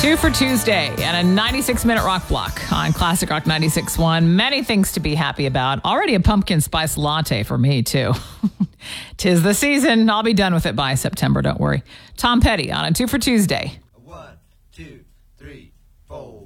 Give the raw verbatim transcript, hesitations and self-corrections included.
Two for Tuesday and a ninety-six minute rock block on Classic Rock ninety-six point one. Many things to be happy about. Already a pumpkin spice latte for me, too. Tis the season. I'll be done with it by September, don't worry. Tom Petty on a Two for Tuesday. One, two, three, four.